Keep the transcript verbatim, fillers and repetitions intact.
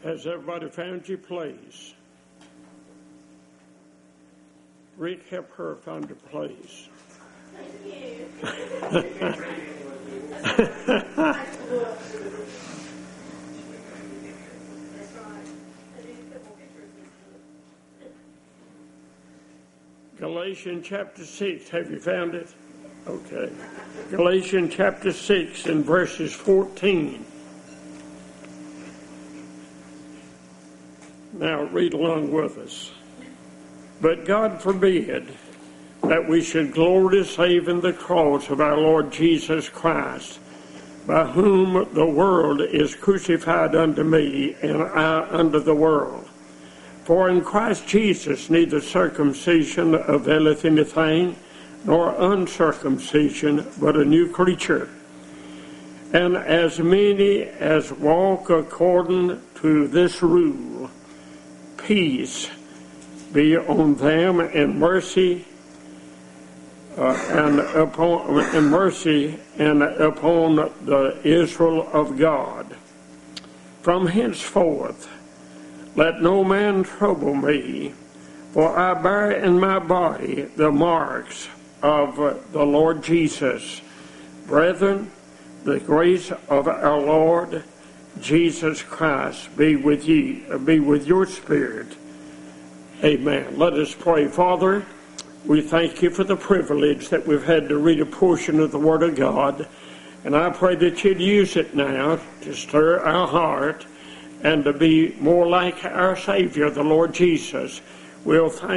Has everybody found your place? Rick, help her find her place. Galatians chapter six, have you found it? Okay. Galatians chapter six and verses fourteen. Now read along with us. But God forbid that we should glory save in the cross of our Lord Jesus Christ, by whom the world is crucified unto me, and I unto the world. For in Christ Jesus neither circumcision availeth anything, nor uncircumcision, but a new creature. And as many as walk according to this rule, peace be on them and mercy, uh, and upon and mercy and upon the Israel of God. From henceforth, let no man trouble me, for I bear in my body the marks of the Lord Jesus. Brethren, the grace of our Lord Jesus Christ be with ye, be with your spirit. Amen. Let us pray. Father, we thank you for the privilege that we've had to read a portion of the Word of God, and I pray that you'd use it now to stir our heart and to be more like our Savior, the Lord Jesus. We'll thank